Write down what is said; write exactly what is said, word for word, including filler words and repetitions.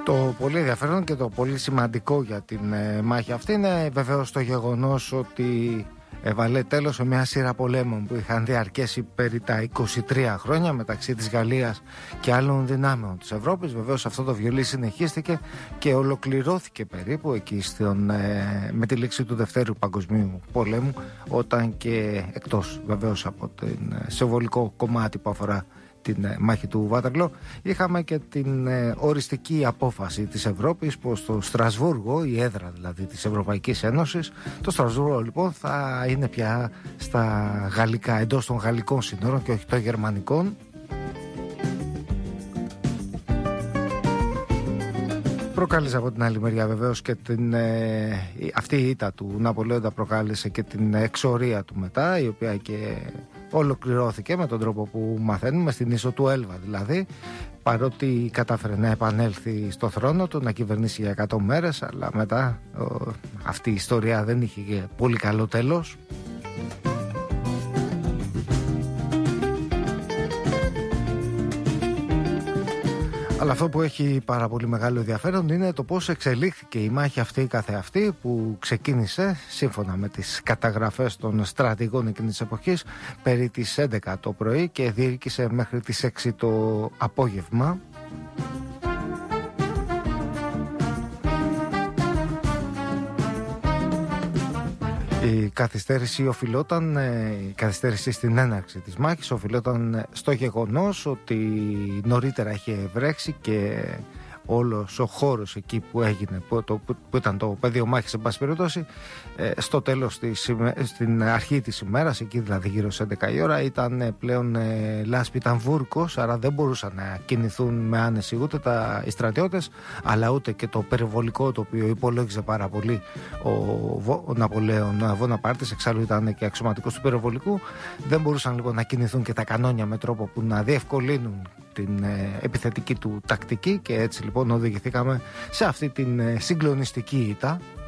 Το πολύ ενδιαφέρον και το πολύ σημαντικό για την ε, μάχη αυτή είναι βεβαίως το γεγονός ότι έβαλε τέλος σε μια σειρά πολέμων που είχαν διαρκέσει περί τα είκοσι τρία χρόνια μεταξύ της Γαλλίας και άλλων δυνάμεων της Ευρώπης. Βεβαίως αυτό το βιολί συνεχίστηκε και ολοκληρώθηκε περίπου εκεί στον, ε, με τη λήξη του Δευτέρου Παγκοσμίου Πολέμου, όταν και εκτός βεβαίως από το συμβολικό κομμάτι που αφορά την μάχη του Βάτερλο, είχαμε και την ε, οριστική απόφαση της Ευρώπης που στο Στρασβούργο, η έδρα δηλαδή της Ευρωπαϊκής Ένωσης, το Στρασβούργο λοιπόν θα είναι πια στα γαλλικά, εντός των γαλλικών σύνορων και όχι των γερμανικών. Προκάλεσε από την άλλη μεριά βεβαίως και την, ε, αυτή η ήττα του Ναπολέοντα προκάλεσε και την εξορία του μετά, η οποία και ολοκληρώθηκε με τον τρόπο που μαθαίνουμε, στην ίσο του Έλβα δηλαδή, παρότι κατάφερε να επανέλθει στο θρόνο του, να κυβερνήσει για εκατό μέρες, αλλά μετά ο, αυτή η ιστορία δεν είχε πολύ καλό τέλος. Αλλά αυτό που έχει πάρα πολύ μεγάλο ενδιαφέρον είναι το πώς εξελίχθηκε η μάχη αυτή καθεαυτή, που ξεκίνησε σύμφωνα με τις καταγραφές των στρατηγών εκείνης της εποχής περί τις έντεκα το πρωί και διήρκησε μέχρι τις έξι το απόγευμα. Η καθυστέρηση οφειλόταν, η καθυστέρηση στην έναρξη της μάχης οφειλόταν στο γεγονός ότι νωρίτερα είχε βρέξει και όλος ο χώρος εκεί που έγινε, που, το, που, που ήταν το πεδίο μάχης, εν πάση περιπτώσει, ε, στο τέλος της, στην αρχή της ημέρας, εκεί δηλαδή γύρω στις έντεκα η ώρα, ήταν πλέον ε, λάσπη, ήταν βούρκος, άρα δεν μπορούσαν να κινηθούν με άνεση ούτε τα, οι στρατιώτες, αλλά ούτε και το περιβολικό, το οποίο υπολόγιζε πάρα πολύ ο, ο Ναπολέον Βοναπάρτης, εξάλλου ήταν και αξιωματικός του περιβολικού. Δεν μπορούσαν λοιπόν να κινηθούν και τα κανόνια με τρόπο που να διευκολύνουν την ε, επιθετική του τακτική, και έτσι λοιπόν οδηγηθήκαμε σε αυτή την ε, συγκλονιστική ήττα.